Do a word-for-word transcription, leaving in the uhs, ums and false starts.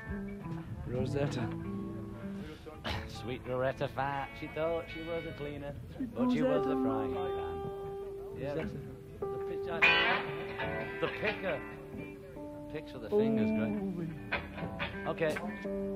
Rosetta. Sweet Loretta Fat. She thought she was a cleaner, but she was a frying pan. Yeah, the, the, pitch, the picker. Picks with the fingers, great. Okay.